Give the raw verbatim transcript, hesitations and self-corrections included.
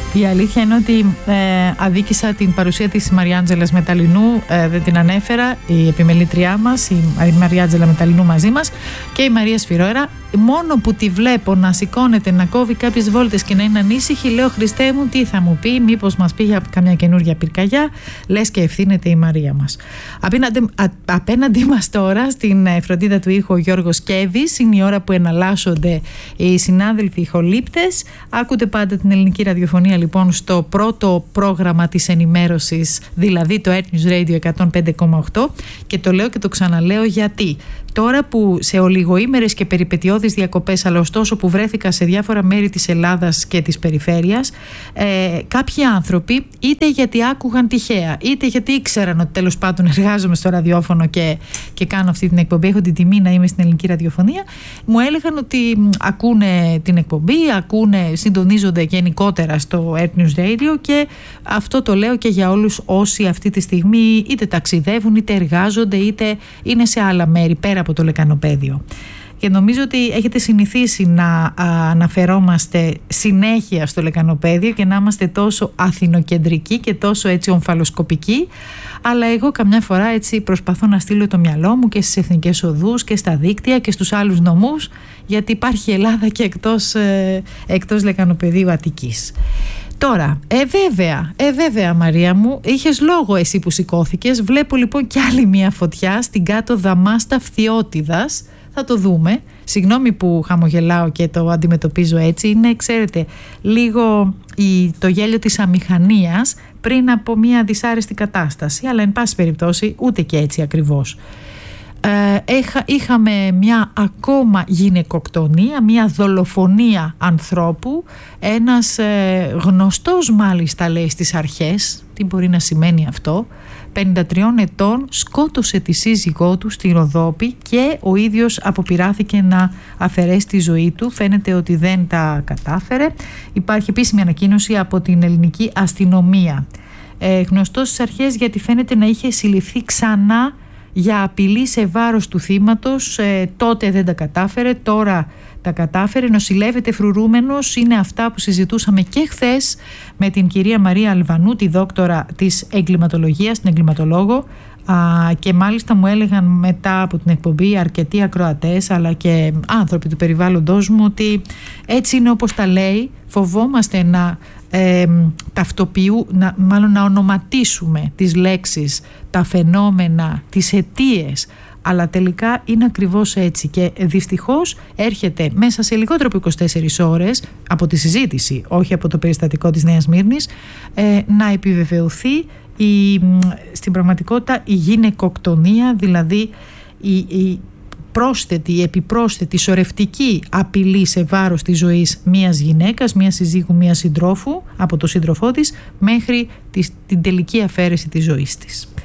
Η αλήθεια είναι ότι ε, αδίκησα την παρουσία της Μαριάντζελας Μεταλλινού, ε, δεν την ανέφερα, η επιμελήτριά μας, η Μαριάντζελα Μεταλλινού μαζί μας και η Μαρία Σφυρόερα. Μόνο που τη βλέπω να σηκώνεται, να κόβει κάποιες βόλτες και να είναι ανήσυχη, λέω Χριστέ μου, τι θα μου πει, μήπως μας πει για καμιά καινούργια πυρκαγιά, λες και ευθύνεται η Μαρία μας. Απέναντι, α, απέναντι μας τώρα στην φροντίδα του ήχου ο Γιώργος Κέβης, είναι η ώρα που εναλλάσσονται οι συνάδελφοι ηχολήπτες. Άκουτε πάντα την ελληνική ραδιοφωνία λοιπόν στο πρώτο πρόγραμμα της ενημέρωσης, δηλαδή το Earth News Radio εκατόν πέντε κόμμα οκτώ, και το λέω και το ξαναλέω γιατί. Τώρα που σε ολιγοήμερες και περιπετειώδεις διακοπές, αλλά ωστόσο που βρέθηκα σε διάφορα μέρη της Ελλάδας και της περιφέρειας, ε, κάποιοι άνθρωποι, είτε γιατί άκουγαν τυχαία, είτε γιατί ήξεραν ότι τέλος πάντων εργάζομαι στο ραδιόφωνο και, και κάνω αυτή την εκπομπή, έχω την τιμή να είμαι στην ελληνική ραδιοφωνία, μου έλεγαν ότι ακούνε την εκπομπή, ακούνε, συντονίζονται γενικότερα στο Earth News Radio, και αυτό το λέω και για όλους όσοι αυτή τη στιγμή είτε ταξιδεύουν, είτε εργάζονται, είτε είναι σε άλλα μέρη πέρα από το λεκανοπέδιο. Και νομίζω ότι έχετε συνηθίσει να αναφερόμαστε συνέχεια στο λεκανοπέδιο και να είμαστε τόσο αθηνοκεντρικοί και τόσο έτσι ομφαλοσκοπικοί, αλλά εγώ καμιά φορά έτσι προσπαθώ να στείλω το μυαλό μου και στις εθνικές οδούς και στα δίκτυα και στους άλλους νομούς, γιατί υπάρχει Ελλάδα και εκτός, ε, εκτός λεκανοπεδίου Αττικής. Τώρα, ε βέβαια, ε βέβαια Μαρία μου, είχες λόγο εσύ που σηκώθηκες. Βλέπω λοιπόν κι άλλη μια φωτιά στην κάτω Δαμάστα Φθιώτιδας. Θα το δούμε. Συγγνώμη που χαμογελάω και το αντιμετωπίζω έτσι. Είναι, ξέρετε, λίγο η, το γέλιο της αμηχανίας πριν από μια δυσάρεστη κατάσταση. Αλλά εν πάση περιπτώσει ούτε και έτσι ακριβώς. Ε, είχα, είχαμε μια ακόμα γυναικοκτονία, μια δολοφονία ανθρώπου. Ένας ε, γνωστός μάλιστα λέει στις αρχές, τι μπορεί να σημαίνει αυτό, πενήντα τριών ετών, σκότωσε τη σύζυγό του στη Ροδόπη και ο ίδιος αποπειράθηκε να αφαιρέσει τη ζωή του. Φαίνεται ότι δεν τα κατάφερε. Υπάρχει επίσημη ανακοίνωση από την ελληνική αστυνομία. Ε, γνωστός στις αρχές γιατί φαίνεται να είχε συλληφθεί ξανά για απειλή σε βάρος του θύματος. Ε, τότε δεν τα κατάφερε, τώρα τα κατάφερε, νοσηλεύεται φρουρούμενος. Είναι αυτά που συζητούσαμε και χθες με την κυρία Μαρία Αλβανού, τη δόκτορα της εγκληματολογίας, την εγκληματολόγο, α, και μάλιστα μου έλεγαν μετά από την εκπομπή αρκετοί ακροατές αλλά και άνθρωποι του περιβάλλοντος μου ότι έτσι είναι όπως τα λέει. Φοβόμαστε να ε, ταυτοποιού, να, μάλλον να ονοματίσουμε τις λέξεις, τα φαινόμενα, τις αιτίες, αλλά τελικά είναι ακριβώς έτσι και δυστυχώς έρχεται μέσα σε λιγότερο από είκοσι τέσσερις ώρες από τη συζήτηση, όχι από το περιστατικό της Νέας Σμύρνης, ε, να επιβεβαιωθεί η, στην πραγματικότητα η γυναικοκτονία, δηλαδή η, η πρόσθετη, η επιπρόσθετη σωρευτική απειλή σε βάρος της ζωής μιας γυναίκας, μιας συζύγου, μιας συντρόφου από τον σύντροφό της μέχρι τη, την τελική αφαίρεση της ζωής της.